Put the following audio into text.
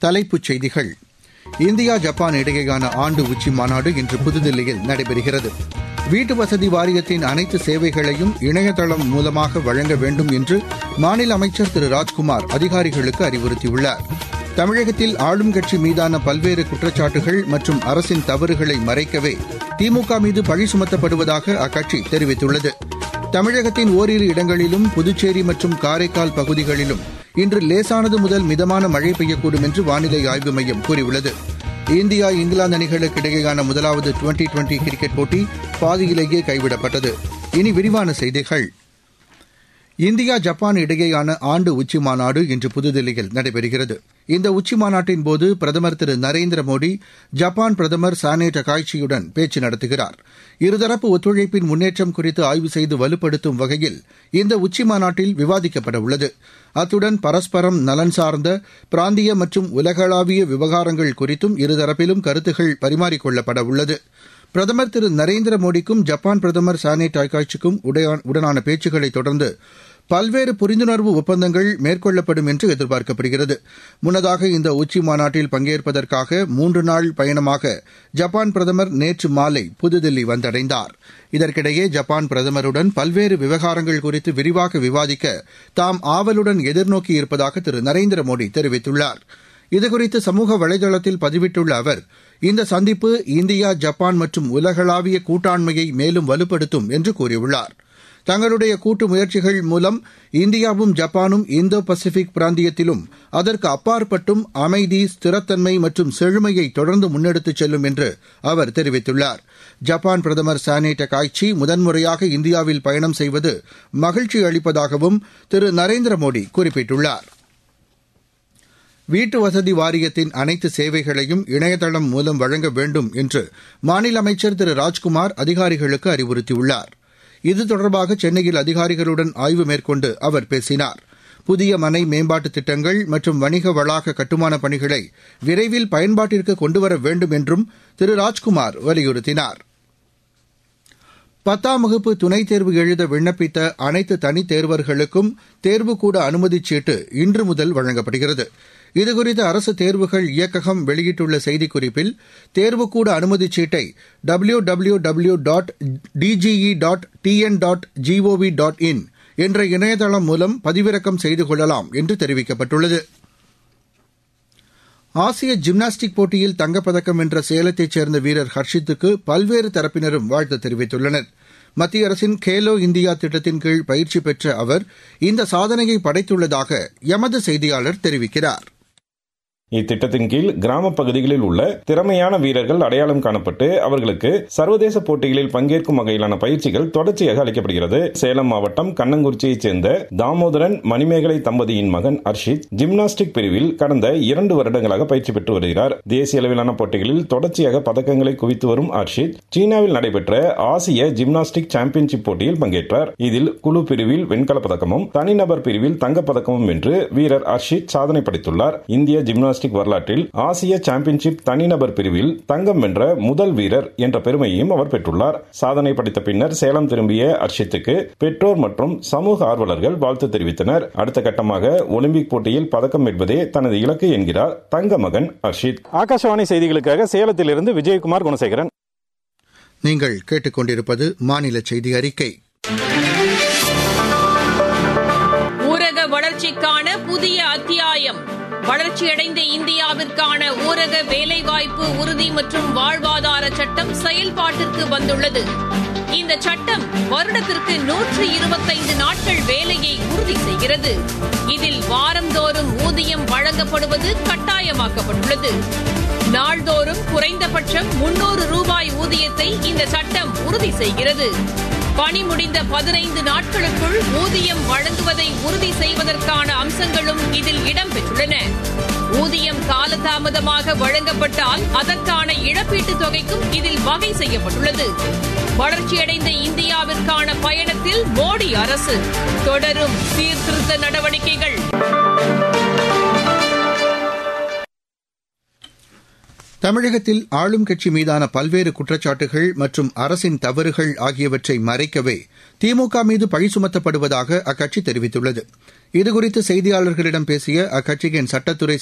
தலைப்புச் செய்திகள். India Japan இடையேயான ஆண்டு உச்சி மாநாடு இன்று புதுதில்லியில் நடைபெறுகிறது. வீட்டு வசதி வாரியத்தின் அனைத்து சேவைகளையும் இணையதளம் மூலமாக வழங்க வேண்டும் என்று மாநில அமைச்சர் திரு ராஜ்குமார் அதிகாரிகளுக்கு அறிவுறுத்தியுள்ளார். தமிழகத்தில் ஆளும் கட்சி மீதான பல்வேறு குற்றச்சாட்டுகள் மற்றும் அரசின் தவறுகளை மறைக்கவே திமுக மீது பழி சுமத்தப்படுவதாக அக்கட்சி தெரிவித்துள்ளது. தமிழகத்தின் ஓரிரு இடங்களிலும் புதுச்சேரி மற்றும் காரைக்கால் பகுதிகளிலும் இன்று லேசானது முதல் மிதமான மழை பெய்யக்கூடும் என்று வானிலை ஆய்வு மையம் கூறியுள்ளது. இந்தியா இங்கிலாந்து அணிகளுக்கு இடையேயான முதலாவது டுவெண்டி கிரிக்கெட் போட்டி பாதியிலேயே கைவிடப்பட்டது. இனி விரிவான செய்திகள். இந்தியா ஜப்பான் இடையேயான ஆண்டு உச்சி மாநாடு இன்று புதுதில்லியில் நடைபெறுகிறது. இந்த உச்சி மாநாட்டின் போது பிரதமர் திரு நரேந்திர மோடி ஜப்பான் பிரதமர் சானே டகாய்ச்சியுடன் பேச்சு நடத்துகிறார். இருதரப்பு ஒத்துழைப்பின் முன்னேற்றம் குறித்து ஆய்வு செய்து வலுப்படுத்தும் வகையில் இந்த உச்சி மாநாட்டில் விவாதிக்கப்பட உள்ளது. அத்துடன் பரஸ்பரம் நலன் சார்ந்த பிராந்திய மற்றும் உலகளாவிய விவகாரங்கள் குறித்தும் இருதரப்பிலும் கருத்துகள் பரிமாறிக்கொள்ளப்பட உள்ளது. பிரதமர் திரு நரேந்திர மோடிக்கும் ஜப்பான் பிரதமர் சானே டாய்காய்ச்சிக்கும் உடனான பேச்சுக்களை தொடர்ந்து பல்வேறு புரிந்துணர்வு ஒப்பந்தங்கள் மேற்கொள்ளப்படும் என்று எதிர்பார்க்கப்படுகிறது. முன்னதாக இந்த உச்சி மாநாட்டில் பங்கேற்பதற்காக 3 நாள் பயணமாக ஜப்பான் பிரதமர் நேற்று மாலை புதுதில்லி வந்தடைந்தார். இதற்கிடையே ஜப்பான் பிரதமருடன் பல்வேறு விவகாரங்கள் குறித்து விரிவாக விவாதிக்க தாம் ஆவலுடன் எதிர்நோக்கியிருப்பதாக திரு நரேந்திர மோடி தெரிவித்துள்ளார். இதுகுறித்து சமூக வலைதளத்தில் பதிவிட்டுள்ள அவர், இந்த சந்திப்பு இந்தியா ஜப்பான் மற்றும் உலகளாவிய கூட்டாண்மையை மேலும் வலுப்படுத்தும் என்று கூறியுள்ளார். தங்களுடைய கூட்டு முயற்சிகள் மூலம் இந்தியாவும் ஜப்பானும் இந்தோ பசிபிக் பிராந்தியத்திலும் அதற்கு அப்பாற்பட்டும் அமைதி, ஸ்திரத்தன்மை மற்றும் செழுமையை தொடர்ந்து முன்னெடுத்துச் செல்லும் என்று அவர் தெரிவித்துள்ளார். ஜப்பான் பிரதமர் சானே டகாய்ச்சி முதன்முறையாக இந்தியாவில் பயணம் செய்வது மகிழ்ச்சி அளிப்பதாகவும் திரு நரேந்திர மோடி குறிப்பிட்டுள்ளார். வீட்டு வசதி வாரியத்தின் அனைத்து சேவைகளையும் இணையதளம் மூலம் வழங்க வேண்டும் என்று மாநில அமைச்சர் திரு ராஜ்குமார் அதிகாரிகளுக்கு அறிவுறுத்தியுள்ளார். இது தொடர்பாக சென்னையில் அதிகாரிகளுடன் ஆய்வு மேற்கொண்டு அவர் பேசினார். புதிய மனை மேம்பாட்டு திட்டங்கள் மற்றும் வணிக வளாக கட்டுமான பணிகளை விரைவில் பயன்பாட்டிற்கு கொண்டுவர வேண்டும் என்றும் திரு ராஜ்குமார் வலியுறுத்தினார். 10ஆம் வகுப்பு துணைத் தேர்வு எழுத விண்ணப்பித்த அனைத்து தனித் தேர்வர்களுக்கும் தேர்வுக்கூட அனுமதிச் சீட்டு இன்று முதல் வழங்கப்படுகிறது. இதுகுறித்து அரசு தேர்வுகள் இயக்ககம் வெளியிட்டுள்ள செய்திக்குறிப்பில், தேர்வுக்கூட அனுமதிச் சீட்டை www.dge.tn.gov.in என்ற இணையதளம் மூலம் பதிவிறக்கம் செய்து கொள்ளலாம் என்று தெரிவிக்கப்பட்டுள்ளது. ஆசிய ஜிம்னாஸ்டிக் போட்டியில் தங்கப்பதக்கம் வென்ற சேலத்தைச் சேர்ந்த வீரர் ஹர்ஷித்துக்கு பல்வேறு தரப்பினரும் வாழ்த்து தெரிவித்துள்ளனர். மத்திய அரசின் கேலோ இந்தியா திட்டத்தின் கீழ் பயிற்சி பெற்ற அவர் இந்த சாதனையை படைத்துள்ளதாக எமது செய்தியாளர் தெரிவிக்கிறார். இத்திட்டத்தின் கீழ் கிராம பகுதிகளில் உள்ள திறமையான வீரர்கள் அடையாளம் காணப்பட்டு அவர்களுக்கு சர்வதேச போட்டிகளில் பங்கேற்கும் வகையிலான பயிற்சிகள் தொடர்ச்சியாக அளிக்கப்படுகிறது. சேலம் மாவட்டம் கண்ணங்குறிச்சியைச் சேர்ந்த தாமோதரன் மணிமேகலை தம்பதியின் மகன் ஹர்ஷித் ஜிம்னாஸ்டிக் பிரிவில் கடந்த 2 வருடங்களாக பயிற்சி பெற்று வருகிறார். தேசிய அளவிலான போட்டிகளில் தொடர்ச்சியாக பதக்கங்களை குவித்து வரும் ஹர்ஷித் சீனாவில் நடைபெற்ற ஆசிய ஜிம்னாஸ்டிக் சாம்பியன்ஷிப் போட்டியில் பங்கேற்றார். இதில் குழு பிரிவில் வெண்கலப் பதக்கமும் தனிநபர் பிரிவில் தங்கப்பதக்கமும் வென்று வீரர் ஹர்ஷித் சாதனை படைத்துள்ளார். இந்திய ஜிம்னாஸ்டிக் வரலாற்றில் ஆசிய சாம்பியன்ஷிப் தனிநபர் பிரிவில் தங்கம் வென்ற முதல் வீரர் என்ற பெருமையையும் அவர் பெற்றுள்ளார். சாதனை படைத்த பின்னர் சேலம் திரும்பிய ஹர்ஷித்துக்கு பெற்றோர் மற்றும் சமூக ஆர்வலர்கள் வாழ்த்து தெரிவித்தனர். அடுத்த கட்டமாக ஒலிம்பிக் போட்டியில் பதக்கம் வெல்வதே தனது இலக்கு என்கிறார் தங்க மகன் ஹர்ஷித். ஆகாஷவாணி செய்திகளுக்காக சேலத்திலிருந்து விஜயகுமார் குணசேகரன். நீங்கள் கேட்டுக்கொண்டிருப்பது மாநில செய்தி அறிக்கை. ஊரக வளர்ச்சிக்கான புதிய அத்தியாயம். வளர்ச்சியடைந்த இந்தியாவிற்கான ஊரக வேலைவாய்ப்பு உறுதி மற்றும் வாழ்வாதார சட்டம் செயல்பாட்டிற்கு வந்துள்ளது. இந்த சட்டம் வருடத்திற்கு 125 நாட்கள் வேலையை உறுதி செய்கிறது. இதில் வாரந்தோறும் ஊதியம் வழங்கப்படுவது கட்டாயமாக்கப்பட்டுள்ளது. நாள்தோறும் குறைந்தபட்சம் 300 ரூபாய் ஊதியத்தை இந்த சட்டம் உறுதி செய்கிறது. பணி முடிந்த 15 நாட்களுக்குள் ஊதியம் வழங்குவதை உறுதி செய்வதற்கான அம்சங்களும் இதில் இடம்பெற்றுள்ளன. ஊதியம் காலதாமதமாக வழங்கப்பட்டால் அதற்கான இழப்பீட்டுத் தொகைக்கும் இதில் வகை செய்யப்பட்டுள்ளது. வளர்ச்சியடைந்த இந்தியாவிற்கான பயணத்தில் மோடி அரசு தொடரும் சீர்திருத்த நடவடிக்கைகள். தமிழகத்தில் ஆளும் கட்சி மீதான பல்வேறு குற்றச்சாட்டுகள் மற்றும் அரசின் தவறுகள் ஆகியவற்றை மறைக்கவே திமுக மீது பழி சுமத்தப்படுவதாக அக்கட்சி தெரிவித்துள்ளது. இதுகுறித்து செய்தியாளர்களிடம் பேசிய அக்கட்சியின் சட்டத்துறை